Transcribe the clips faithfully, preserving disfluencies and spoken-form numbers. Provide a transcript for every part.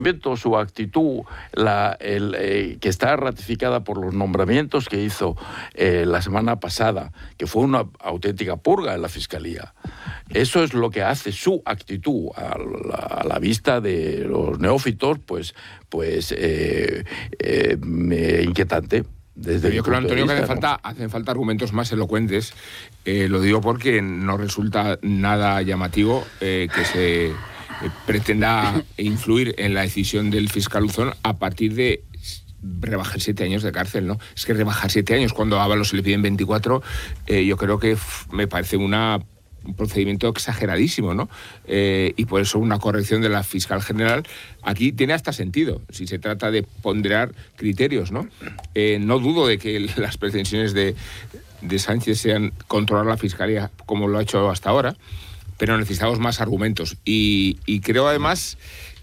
su actitud, la, el, eh, que está ratificada por los nombramientos que hizo eh, la semana pasada, que fue una auténtica purga en la Fiscalía. Eso es lo que hace su actitud a la, a la vista de los neófitos, pues, pues eh, eh, inquietante. Desde yo creo, Antonio, que hacen falta, hacen falta argumentos más elocuentes. Eh, lo digo porque no resulta nada llamativo eh, que se pretenda influir en la decisión del fiscal Luzón a partir de rebajar siete años de cárcel, ¿no? Es que rebajar siete años cuando a Ábalos se le piden veinticuatro, eh, yo creo que f- me parece una, un procedimiento exageradísimo, ¿no? Eh, y por eso una corrección de la fiscal general aquí tiene hasta sentido, si se trata de ponderar criterios, ¿no? Eh, no dudo de que las pretensiones de, de Sánchez sean controlar la fiscalía como lo ha hecho hasta ahora, pero necesitamos más argumentos. Y, y creo además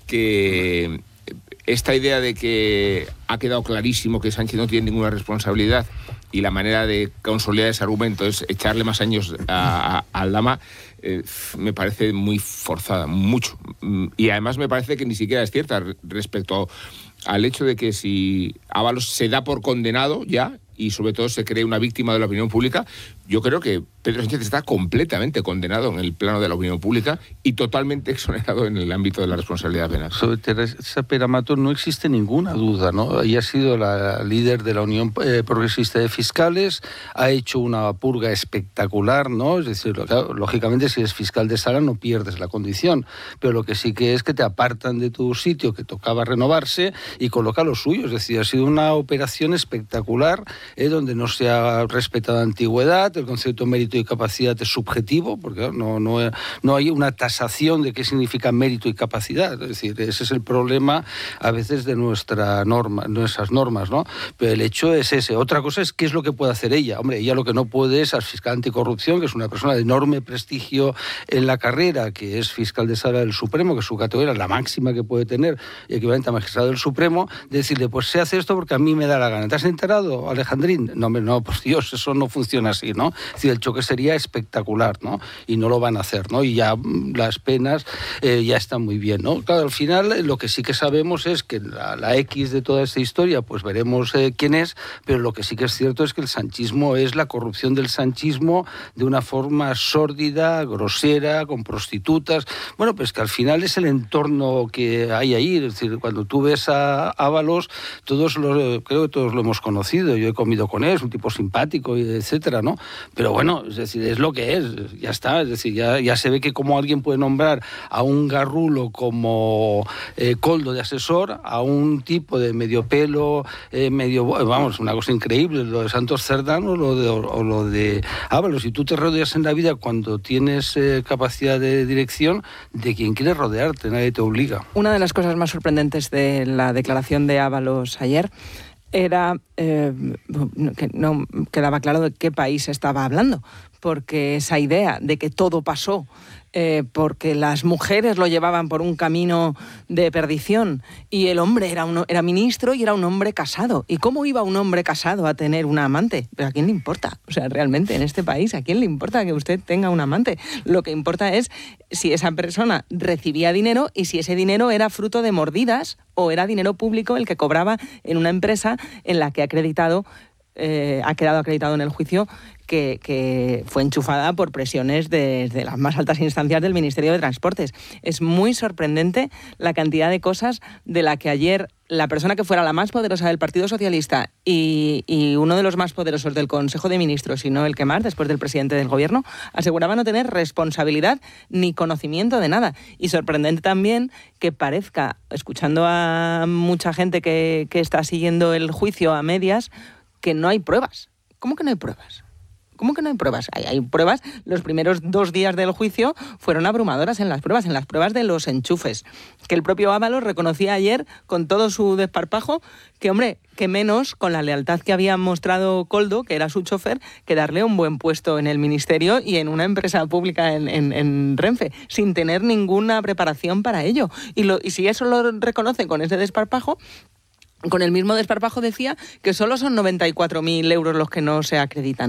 que esta idea de que ha quedado clarísimo que Sánchez no tiene ninguna responsabilidad y la manera de consolidar ese argumento es echarle más años a, a, a Aldama, eh, me parece muy forzada, mucho. Y además me parece que ni siquiera es cierta respecto al hecho de que si Ábalos se da por condenado ya, y sobre todo se cree una víctima de la opinión pública, yo creo que Pedro Sánchez está completamente condenado en el plano de la opinión pública y totalmente exonerado en el ámbito de la responsabilidad penal. Sobre Teresa Peramato no existe ninguna duda, ¿no? Ella ha sido la líder de la Unión eh, Progresista de Fiscales, ha hecho una purga espectacular, ¿no? Es decir, claro, lógicamente si eres fiscal de sala no pierdes la condición, pero lo que sí que es que te apartan de tu sitio que tocaba renovarse y coloca lo suyo. Es decir, ha sido una operación espectacular, eh, donde no se ha respetado antigüedad, el concepto de mérito y capacidad es subjetivo, porque no, no, no hay una tasación de qué significa mérito y capacidad. Es decir, ese es el problema a veces de nuestra norma, nuestras normas, ¿no? Pero el hecho es ese. Otra cosa es qué es lo que puede hacer ella. Hombre, ella lo que no puede es al fiscal anticorrupción, que es una persona de enorme prestigio en la carrera, que es fiscal de sala del Supremo, que su categoría es la máxima que puede tener, equivalente a magistrado del Supremo, decirle, pues se hace esto porque a mí me da la gana. ¿Te has enterado, Alejandrín? No, hombre, no, pues Dios, eso no funciona así, ¿no? Es decir, el choque sería espectacular, ¿no? Y no lo van a hacer, ¿no? Y ya las penas eh, ya están muy bien, ¿no? Claro, al final lo que sí que sabemos es que la, la X de toda esta historia, pues veremos eh, quién es, pero lo que sí que es cierto es que el sanchismo es la corrupción del sanchismo de una forma sórdida, grosera, con prostitutas. Bueno, pues que al final es el entorno que hay ahí. Es decir, cuando tú ves a Ábalos, todos lo, creo que todos lo hemos conocido. Yo he comido con él, es un tipo simpático, etcétera, ¿no? Pero bueno, es decir, es lo que es, ya está. Es decir, ya, ya se ve que como alguien puede nombrar a un garrulo como eh, Koldo de asesor, a un tipo de medio pelo, eh, medio, vamos, una cosa increíble, lo de Santos Cerdán o lo de, o lo de Ábalos. Si tú te rodeas en la vida cuando tienes eh, capacidad de dirección, de quien quieres rodearte, nadie te obliga. Una de las cosas más sorprendentes de la declaración de Ábalos ayer era eh, que no quedaba claro de qué país estaba hablando, porque esa idea de que todo pasó eh, porque las mujeres lo llevaban por un camino de perdición y el hombre era, un, era ministro y era un hombre casado. ¿Y cómo iba un hombre casado a tener una amante? ¿Pero a quién le importa? O sea, realmente en este país, ¿a quién le importa que usted tenga un amante? Lo que importa es si esa persona recibía dinero y si ese dinero era fruto de mordidas o era dinero público el que cobraba en una empresa en la que ha acreditado, eh, ha quedado acreditado en el juicio Que, que fue enchufada por presiones desde de las más altas instancias del Ministerio de Transportes. Es muy sorprendente la cantidad de cosas de la que ayer la persona que fuera la más poderosa del Partido Socialista y, y uno de los más poderosos del Consejo de Ministros, y no el que más, después del presidente del Gobierno, aseguraba no tener responsabilidad ni conocimiento de nada. Y sorprendente también que parezca, escuchando a mucha gente que, que está siguiendo el juicio a medias, que no hay pruebas. ¿Cómo que no hay pruebas? ¿Cómo que no hay pruebas? Hay, hay pruebas. Los primeros dos días del juicio fueron abrumadoras en las pruebas, en las pruebas de los enchufes. Que el propio Ábalos reconocía ayer, con todo su desparpajo, que, hombre, que menos con la lealtad que había mostrado Koldo, que era su chofer, que darle un buen puesto en el ministerio y en una empresa pública en, en, en Renfe, sin tener ninguna preparación para ello. Y, lo, y si eso lo reconoce con ese desparpajo, con el mismo desparpajo decía que solo son noventa y cuatro mil euros los que no se acreditan.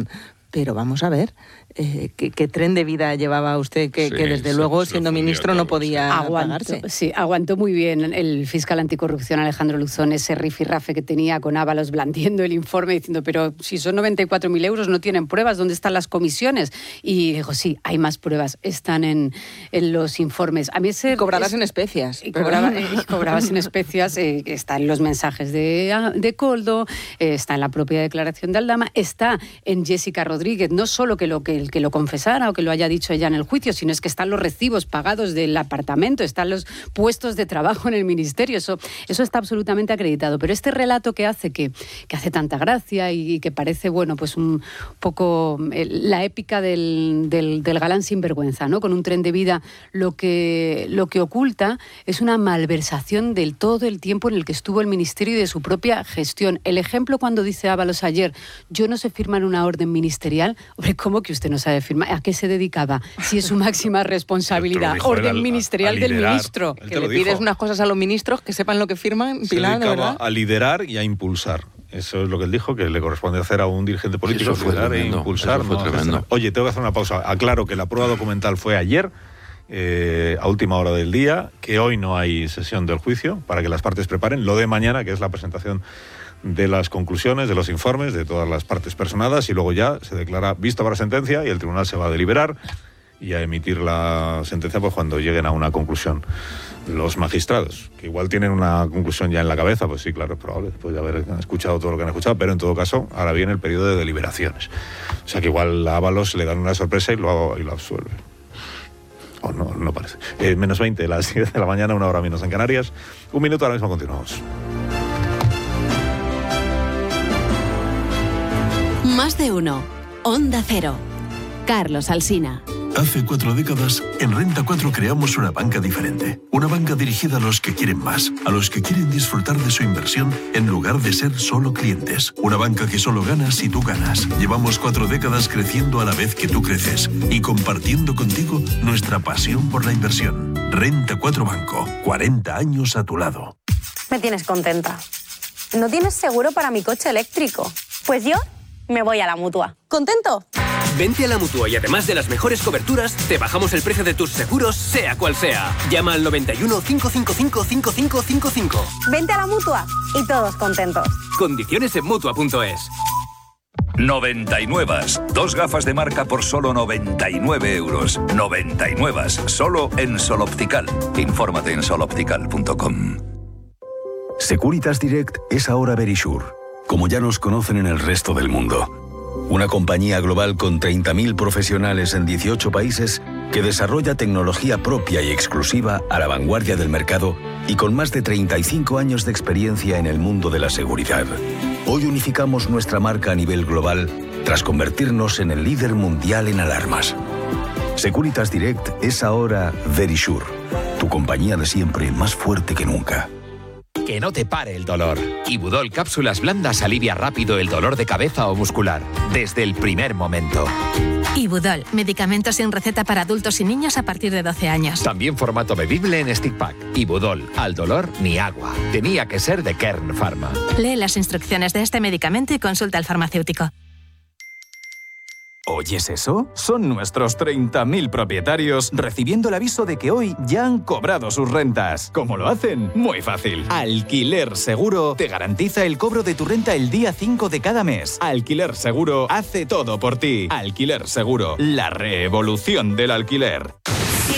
pero vamos a ver, eh, ¿qué, ¿qué tren de vida llevaba usted que, sí, que desde luego, siendo ministro, no podía aguantó, pagarse? Sí, aguantó muy bien el fiscal anticorrupción Alejandro Luzón ese rifirrafe que tenía con Ábalos blandiendo el informe, diciendo, pero si son noventa y cuatro mil euros, no tienen pruebas, ¿dónde están las comisiones? Y dijo, sí, hay más pruebas, están en, en los informes. A mí ese... Cobrarás es, en especias. Y cobraba, eh, cobrabas en especias, eh, está en los mensajes de, de Koldo, eh, está en la propia declaración de Aldama, está en Jessica Rodríguez, no solo que lo, que, que lo confesara o que lo haya dicho ella en el juicio, sino es que están los recibos pagados del apartamento, están los puestos de trabajo en el ministerio, eso, eso está absolutamente acreditado. Pero este relato que hace, que, que hace tanta gracia y, y que parece, bueno, pues un poco eh, la épica del, del, del galán sinvergüenza, ¿no? Con un tren de vida, lo que, lo que oculta es una malversación del todo el tiempo en el que estuvo el ministerio y de su propia gestión. El ejemplo cuando dice Ábalos ayer, yo no sé firmar una orden ministerial, hombre, ¿cómo que usted no sabe firmar? ¿A qué se dedicaba? Si es su máxima responsabilidad, orden al, ministerial a del ministro. Que le pides unas cosas a los ministros que sepan lo que firman, Pilar, se ¿de verdad? A liderar y a impulsar. Eso es lo que él dijo, que le corresponde hacer a un dirigente político, liderar e impulsar. Eso fue tremendo. Oye, tengo que hacer una pausa. Aclaro que la prueba documental fue ayer, eh, a última hora del día, que hoy no hay sesión del juicio, para que las partes preparen. Lo de mañana, que es la presentación de las conclusiones, de los informes, de todas las partes personadas, y luego ya se declara vista para sentencia y el tribunal se va a deliberar y a emitir la sentencia pues cuando lleguen a una conclusión los magistrados, que igual tienen una conclusión ya en la cabeza, pues sí, claro, es probable, después de haber escuchado todo lo que han escuchado, pero en todo caso, ahora viene el periodo de deliberaciones. O sea que igual a Ábalos le dan una sorpresa y lo, y lo absuelve. O no, no parece. Eh, menos veinte, las diez de la mañana, una hora menos en Canarias. Un minuto, ahora mismo continuamos. Más de uno. Onda Cero. Carlos Alsina. Hace cuatro décadas, en Renta cuatro creamos una banca diferente. Una banca dirigida a los que quieren más, a los que quieren disfrutar de su inversión en lugar de ser solo clientes. Una banca que solo gana si tú ganas. Llevamos cuatro décadas creciendo a la vez que tú creces y compartiendo contigo nuestra pasión por la inversión. Renta cuatro Banco, cuarenta años a tu lado. Me tienes contenta. ¿No tienes seguro para mi coche eléctrico? Pues yo me voy a la Mutua. ¿Contento? Vente a la Mutua y además de las mejores coberturas, te bajamos el precio de tus seguros, sea cual sea. Llama al noventa y uno, cinco cinco cinco, cinco cinco cinco cinco. Vente a la Mutua y todos contentos. Condiciones en Mutua punto es. noventa y nueve. Dos gafas de marca por solo noventa y nueve euros. noventa y nueve. Solo en Sol Optical. Infórmate en sol optical punto com. Securitas Direct es ahora Verisure, como ya nos conocen en el resto del mundo. Una compañía global con treinta mil profesionales en dieciocho países que desarrolla tecnología propia y exclusiva a la vanguardia del mercado y con más de treinta y cinco años de experiencia en el mundo de la seguridad. Hoy unificamos nuestra marca a nivel global tras convertirnos en el líder mundial en alarmas. Securitas Direct es ahora Verisure, tu compañía de siempre más fuerte que nunca. Que no te pare el dolor. Ibudol Cápsulas Blandas alivia rápido el dolor de cabeza o muscular, desde el primer momento. Ibudol, medicamento sin receta para adultos y niños a partir de doce años. También formato bebible en stick pack. Ibudol, al dolor ni agua. Tenía que ser de Kern Pharma. Lee las instrucciones de este medicamento y consulta al farmacéutico. ¿Oyes eso? Son nuestros treinta mil propietarios recibiendo el aviso de que hoy ya han cobrado sus rentas. ¿Cómo lo hacen? Muy fácil. Alquiler Seguro te garantiza el cobro de tu renta el día cinco de cada mes. Alquiler Seguro hace todo por ti. Alquiler Seguro, la revolución del alquiler.